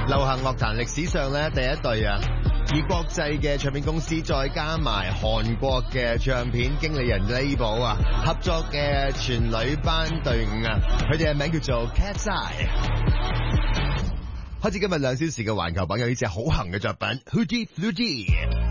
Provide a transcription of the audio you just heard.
流行樂壇歷史上咧第一對啊，以國際嘅唱片公司再加埋韓國嘅唱片經理人 label 啊合作嘅全女班隊伍啊，佢哋嘅名叫做 Cat's Eye。開始今日2小時嘅環球榜有呢隻好行嘅作品 Hootie Flutie。